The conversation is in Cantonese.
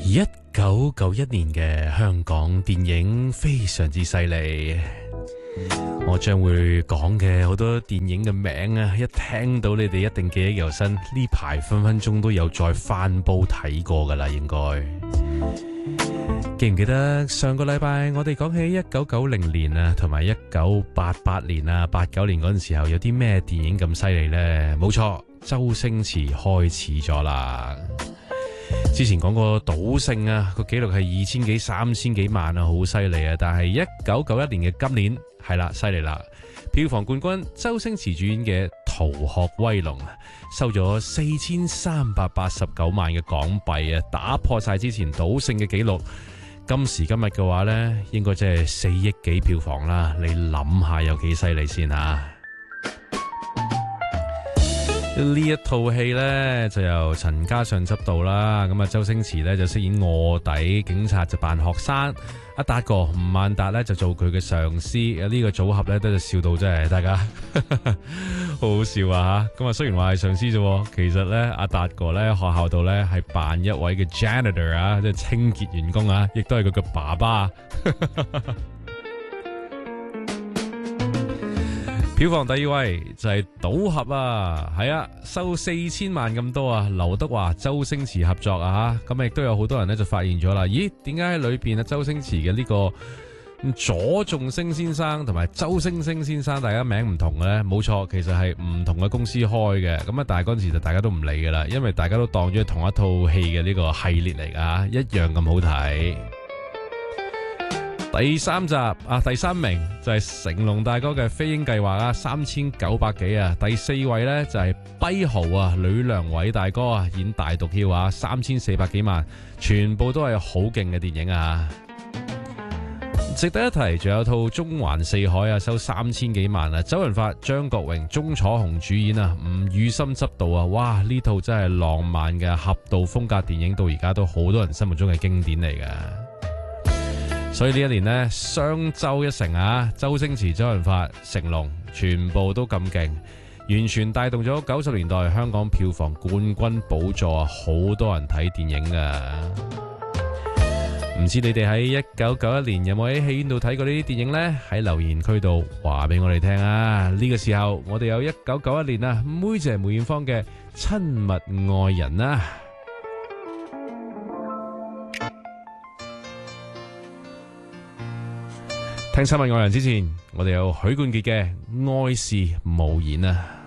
1991年嘅香港電影非常之犀利，我將會講嘅好多電影嘅名啊，一聽到你哋一定記憶猶新，呢排分分鐘都有再翻煲睇過噶啦，應該記唔記得上個禮拜我哋講起1990年啊，同埋1988年啊、89年嗰陣時候有啲咩電影咁犀利呢？冇錯，周星馳開始咗啦。之前講過賭聖啊，個紀錄係2000幾、3000幾萬啊，好犀利啊！但係1991年嘅今年係啦，犀利啦，票房冠軍周星馳主演嘅《逃學威龍》收咗4389萬嘅港幣啊，打破晒之前賭聖嘅紀錄。今時今日嘅話呢，應該即係4億幾票房啦，你諗下有幾犀利先啊！呢一套戲呢，就由陳嘉上執導啦，咁啊周星馳呢，就飾演臥底警察，就扮學生，阿達哥吳孟達呢，就做佢嘅上司，呢個組合呢，都就笑到真係大家好好笑啊吓！咁啊雖然話係上司啫，其實呢，阿達哥呢，學校度呢，係扮一位嘅 janitor 啊，即係清潔員工啊，亦都係佢嘅爸爸。票房第二位就係賭俠啊，係啊，收4000萬咁多啊，劉德華、周星馳合作啊，咁亦都有好多人咧就發現咗啦，咦，點解喺裏邊啊周星馳嘅呢個左仲星先生同埋周星星先生大家名唔同嘅咧？冇錯，其實係唔同嘅公司開嘅，咁啊但係嗰陣時就大家都唔理噶啦，因為大家都當咗同一套戲嘅呢個系列嚟噶，一樣咁好睇。第三集啊，第三名就係成龍大哥嘅《飛鷹計劃》啊，3900幾啊。第四位呢就係跛豪啊，呂良偉大哥啊演大毒梟啊，3400幾萬，全部都係好勁嘅電影啊。值得一提，仲有套《中環四海》啊，收3000幾萬啊。周潤發、張國榮、鐘楚紅主演啊，吳宇森執導啊，哇！呢套真係浪漫嘅俠道風格電影，到而家都好多人心目中嘅經典嚟嘅。所以呢一年呢，雙周一成啊，周星馳、周潤發、成龍全部都咁勁，完全帶動咗90年代香港票房冠軍寶座啊！好多人睇電影噶，唔知你哋喺1991年有冇喺戲院度睇過呢啲電影呢？喺留言區度話俾我哋聽啊！呢個時候我哋有1991年啊，妹姐梅艷芳嘅親密愛人啊！聽親密愛人之前，我哋有許冠傑嘅愛是無言啊！